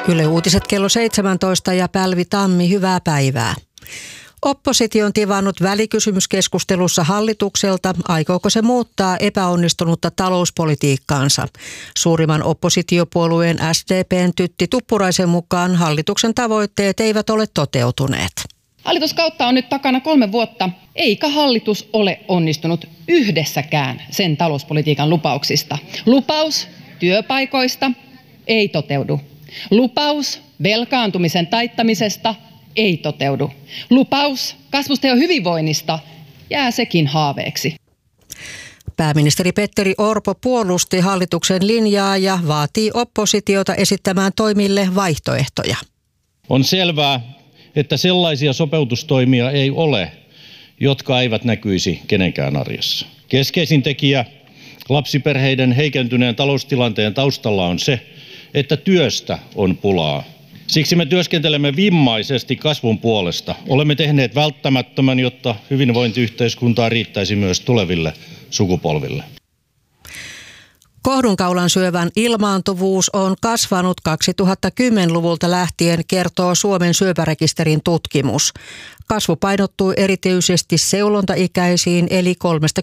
Yle Uutiset kello 17 ja Pälvi Tammi, hyvää päivää. Oppositio on tivannut välikysymyskeskustelussa hallitukselta, aikooko se muuttaa epäonnistunutta talouspolitiikkaansa. Suurimman oppositiopuolueen SDP:n Tytti Tuppuraisen mukaan hallituksen tavoitteet eivät ole toteutuneet. Hallituskautta on nyt takana 3 vuotta, eikä hallitus ole onnistunut yhdessäkään sen talouspolitiikan lupauksista. Lupaus työpaikoista ei toteudu. Lupaus velkaantumisen taittamisesta ei toteudu. Lupaus kasvusta ja hyvinvoinnista jää sekin haaveeksi. Pääministeri Petteri Orpo puolusti hallituksen linjaa ja vaatii oppositiota esittämään toimille vaihtoehtoja. On selvää, että sellaisia sopeutustoimia ei ole, jotka eivät näkyisi kenenkään arjessa. Keskeisin tekijä lapsiperheiden heikentyneen taloustilanteen taustalla on se, että työstä on pulaa. Siksi me työskentelemme vimmaisesti kasvun puolesta. Olemme tehneet välttämättömän, jotta hyvinvointiyhteiskuntaa riittäisi myös tuleville sukupolville. Kohdunkaulan syövän ilmaantuvuus on kasvanut 2010-luvulta lähtien, kertoo Suomen syöpärekisterin tutkimus. Kasvu painottuu erityisesti seulontaikäisiin eli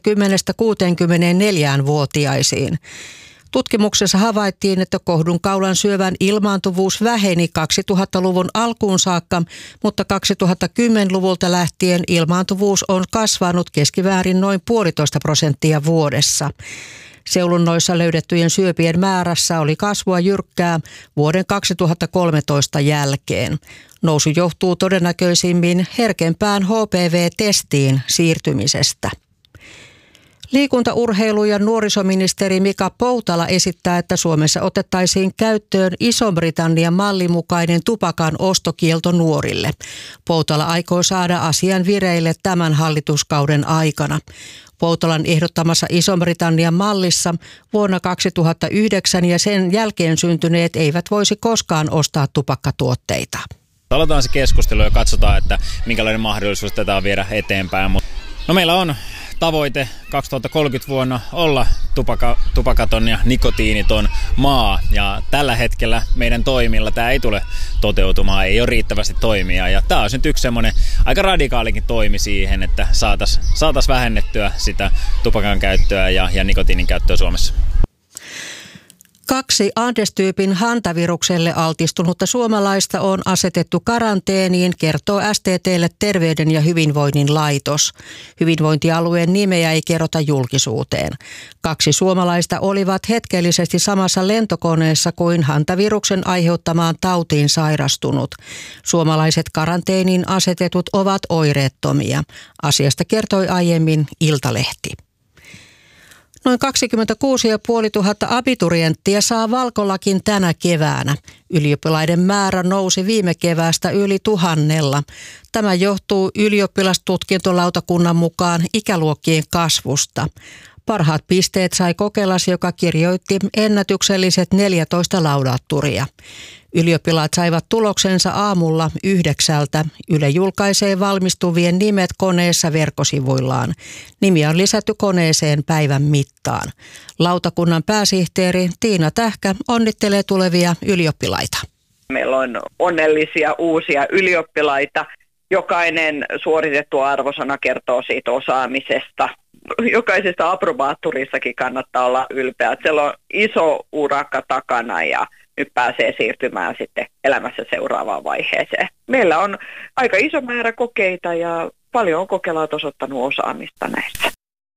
30–64-vuotiaisiin. Tutkimuksessa havaittiin, että kohdunkaulan syövän ilmaantuvuus väheni 2000-luvun alkuun saakka, mutta 2010-luvulta lähtien ilmaantuvuus on kasvanut keskimäärin noin 1,5% vuodessa. Seulonnoissa löydettyjen syöpien määrässä oli kasvua jyrkkää vuoden 2013 jälkeen. Nousu johtuu todennäköisimmin herkempään HPV-testiin siirtymisestä. Liikunta-, urheilu- ja nuorisoministeri Mika Poutala esittää, että Suomessa otettaisiin käyttöön Ison-Britannian mallin mukainen tupakan ostokielto nuorille. Poutala aikoo saada asian vireille tämän hallituskauden aikana. Poutalan ehdottamassa Ison-Britannian mallissa vuonna 2009 ja sen jälkeen syntyneet eivät voisi koskaan ostaa tupakkatuotteita. Aloitetaan se keskustelu ja katsotaan, että minkälainen mahdollisuus tätä on viedä eteenpäin. No, meillä on tavoite 2030 vuonna olla tupakaton ja nikotiiniton maa, ja tällä hetkellä meidän toimilla tämä ei tule toteutumaan, ei ole riittävästi toimia, ja tämä on nyt yksi semmoinen aika radikaalikin toimi siihen, että saataisiin vähennettyä sitä tupakan käyttöä ja nikotiinin käyttöä Suomessa. 2 Andes-tyypin hantavirukselle altistunutta suomalaista on asetettu karanteeniin, kertoo STT:lle Terveyden ja hyvinvoinnin laitos. Hyvinvointialueen nimeä ei kerrota julkisuuteen. 2 suomalaista olivat hetkellisesti samassa lentokoneessa kuin hantaviruksen aiheuttamaan tautiin sairastunut. Suomalaiset karanteeniin asetetut ovat oireettomia. Asiasta kertoi aiemmin Iltalehti. Noin 26 500 abiturienttia saa Valkolakin tänä keväänä. Ylioppilaiden määrä nousi viime keväästä yli 1000. Tämä johtuu ylioppilastutkintolautakunnan mukaan ikäluokkien kasvusta. Parhaat pisteet sai Kokelas, joka kirjoitti ennätykselliset 14 laudaatturia. Ylioppilaat saivat tuloksensa aamulla 9. Yle julkaisee valmistuvien nimet koneessa verkkosivuillaan. Nimiä on lisätty koneeseen päivän mittaan. Lautakunnan pääsihteeri Tiina Tähkä onnittelee tulevia ylioppilaita. Meillä on onnellisia uusia ylioppilaita. Jokainen suoritettu arvosana kertoo siitä osaamisesta. Jokaisesta approbaattorissakin kannattaa olla ylpeä. Siellä on iso urakka takana ja nyt pääsee siirtymään sitten elämässä seuraavaan vaiheeseen. Meillä on aika iso määrä kokeita ja paljon on kokelaat osoittanut osaamista näissä.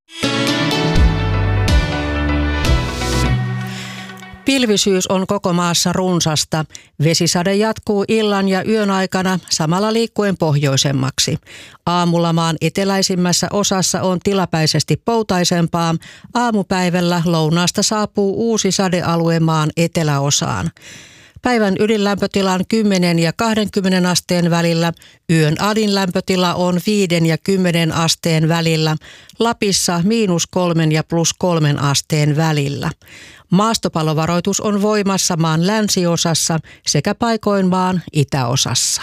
Pilvisyys on koko maassa runsasta. Vesisade jatkuu illan ja yön aikana samalla liikkuen pohjoisemmaksi. Aamulla maan eteläisimmässä osassa on tilapäisesti poutaisempaa. Aamupäivällä lounaasta saapuu uusi sadealue maan eteläosaan. Päivän ydinlämpötila on 10 ja 20 asteen välillä. Yön alin lämpötila on 5 ja 10 asteen välillä. Lapissa -3 ja +3 asteen välillä. Maastopalovaroitus on voimassa maan länsiosassa sekä paikoin maan itäosassa.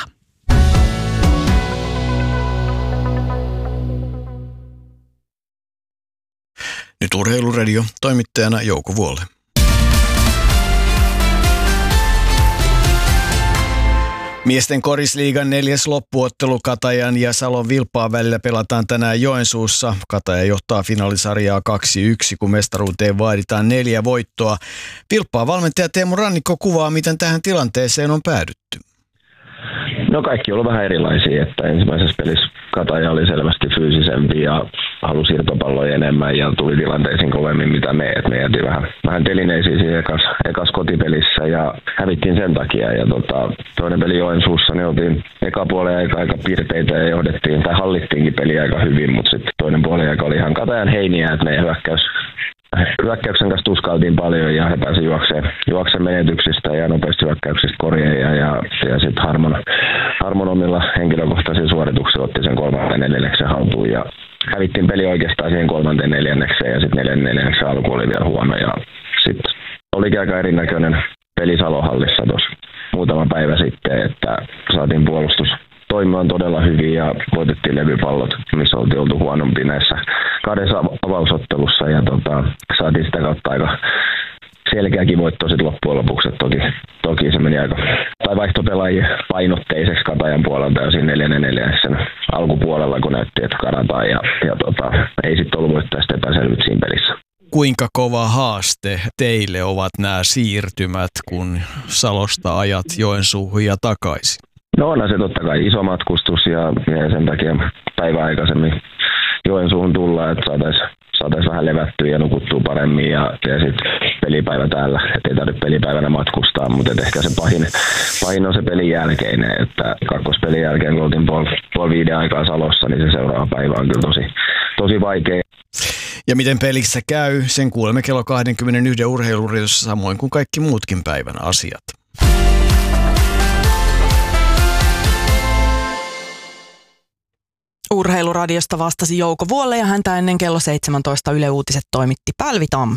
Nyt Urheiluradio, toimittajana Jouko Vuolle. Miesten korisliigan 4. loppuottelu Katajan ja Salon Vilppaan välillä pelataan tänään Joensuussa. Kataja johtaa finaalisarjaa 2-1, kun mestaruuteen vaaditaan 4 voittoa. Vilppaan valmentaja Teemu Rannikko kuvaa, miten tähän tilanteeseen on päädytty. No kaikki on ollut vähän erilaisia, että ensimmäisessä pelissä Kataja oli selvästi fyysisempi ja halusi irtopalloja enemmän ja tuli tilanteisiin kovemmin mitä me. Et me jäätiin vähän telineisiin siinä ekas kotipelissä ja hävittiin sen takia. Ja toinen peli Joensuussa, niin oltiin eka puolen aika pirteitä ja johdettiin tai hallittiinkin peliä aika hyvin, mutta sitten toinen puolen aika oli ihan Katajan heiniä, että meidän hyökkäyksen kanssa tuskailtiin paljon ja he pääsivät juokseen menetyksistä ja nopeasti hyökkäyksistä korjeen ja sitten Harmon omilla henkilökohtaisilla suorituksilla otti sen 3.4. haltuun ja hävittiin peli oikeastaan siihen 3.4. ja sitten 4.4. alku oli vielä huono ja sitten olikin aika erinäköinen peli Salohallissa tuossa muutama päivä sitten, että saatiin puolustus toimimaan todella hyvin ja voitettiin levypallot, missä oltiin oltu huonompi näissä 2 avausottelussa ja saatiin sitä kautta aika selkeäkin voitto sitten loppujen lopuksi. Toki se meni aika vaihtopelaajien painotteiseksi Katajan puolelta ja siinä 4.4. alkupuolella, kun näytti, että karataan ja ei sitten ollut voittajasta epäselvyyttä siinä pelissä. Kuinka kova haaste teille ovat nämä siirtymät, kun Salosta ajat Joensuuhun ja takaisin? No onhan se totta kai iso matkustus ja sen takia päivä aikaisemmin Joensuuhun tulla, että saataisiin vähän levättyä ja nukuttua paremmin ja sitten pelipäivä täällä, ettei tarvitse pelipäivänä matkustaa, mutta ehkä se pahin on se pelin jälkeinen, että kakkospelin jälkeen kun oltiin puoli 5 aikaa Salossa, niin se seuraava päivä on kyllä tosi vaikea. Ja miten pelissä käy, sen kuulemme kello 21 urheiluradiossa samoin kuin kaikki muutkin päivän asiat. Urheiluradiosta vastasi Jouko Vuolle ja häntä ennen kello 17 Yle Uutiset toimitti Pälvi Tammi.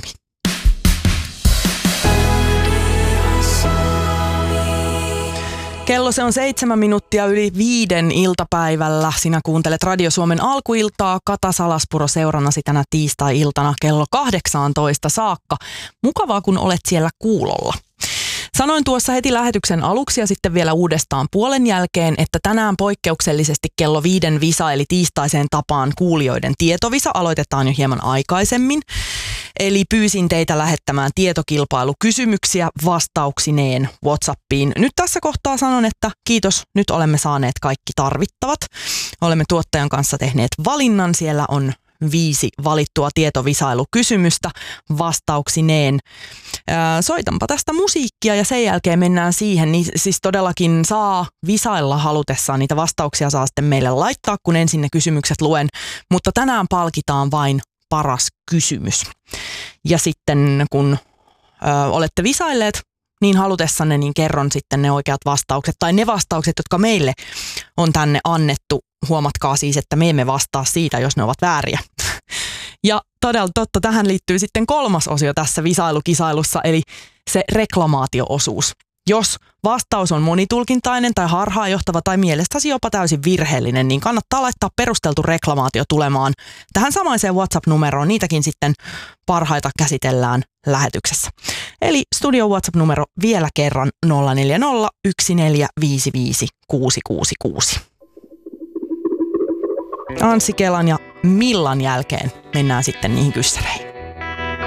Kello se on 7 minuuttia yli 5 iltapäivällä. Sinä kuuntelet Radio Suomen alkuiltaa. Kata Salaspuro seurannasi tänä tiistai-iltana kello 18 saakka. Mukavaa, kun olet siellä kuulolla. Sanoin tuossa heti lähetyksen aluksi ja sitten vielä uudestaan puolen jälkeen, että tänään poikkeuksellisesti kello 5 visa eli tiistaiseen tapaan kuulijoiden tietovisa aloitetaan jo hieman aikaisemmin. Eli pyysin teitä lähettämään tietokilpailukysymyksiä vastauksineen WhatsAppiin. Nyt tässä kohtaa sanon, että kiitos, nyt olemme saaneet kaikki tarvittavat. Olemme tuottajan kanssa tehneet valinnan, siellä on 5 valittua tietovisailukysymystä vastauksineen. Soitanpa tästä musiikkia ja sen jälkeen mennään siihen. Niin siis todellakin saa visailla halutessaan, niitä vastauksia saa sitten meille laittaa, kun ensin ne kysymykset luen. Mutta tänään palkitaan vain paras kysymys. Ja sitten kun olette visailleet niin halutessanne, niin kerron sitten ne oikeat vastaukset tai ne vastaukset, jotka meille on tänne annettu. Huomatkaa siis, että me emme vastaa siitä, jos ne ovat vääriä. Ja todella totta, tähän liittyy sitten 3. osio tässä visailukisailussa, eli se reklamaatio-osuus. Jos vastaus on monitulkintainen tai harhaanjohtava tai mielestäsi jopa täysin virheellinen, niin kannattaa laittaa perusteltu reklamaatio tulemaan tähän samaiseen WhatsApp-numeroon. Niitäkin sitten parhaita käsitellään lähetyksessä. Eli studio WhatsApp-numero vielä kerran 040 1455 666. Anssi Kelan ja Millan jälkeen mennään sitten niihin kyssäreihin.